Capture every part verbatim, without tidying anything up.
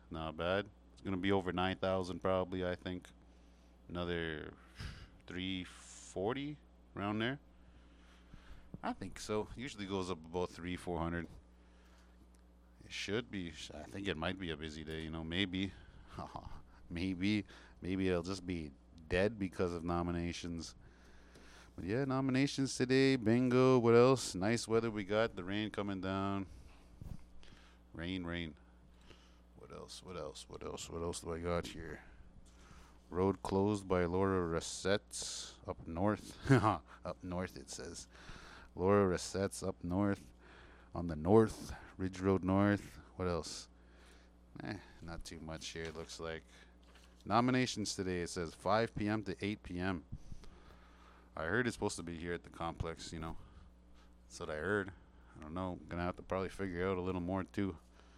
Not bad. It's gonna be over nine thousand probably. I think another three forty around there. I think so. Usually goes up about three four hundred. It should be. I think it might be a busy day. You know, maybe, maybe, maybe it'll just be dead because of nominations. But yeah, nominations today. Bingo. What else? Nice weather we got. The rain coming down. Rain, rain. What else? What else? What else? What else do I got here? Road closed by Laura Rossettes up north. Up north, it says. Laura Rossettes up north. On the north. Ridge Road North. What else? Eh, not too much here, it looks like. Nominations today, it says five p m to eight p m. I heard it's supposed to be here at the complex, you know. That's what I heard. I don't know. Gonna have to probably figure out a little more too.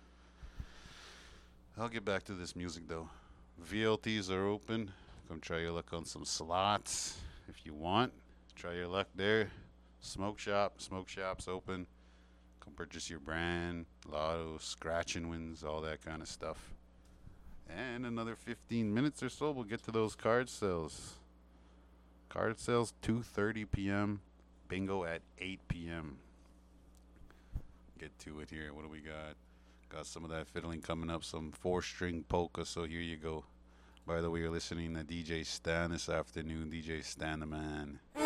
I'll get back to this music though. V L Ts are open. Come try your luck on some slots if you want. Try your luck there. Smoke shop. Smoke shop's open. Come purchase your brand, lotto, scratch and wins, all that kind of stuff. And another fifteen minutes or so, we'll get to those card sales. Card sales two thirty p m. Bingo at eight p m. Get to it here. What do we got? Got some of that fiddling coming up, some four-string polka. So here you go. By the way, you're listening to D J Stan this afternoon. D J Stan the man.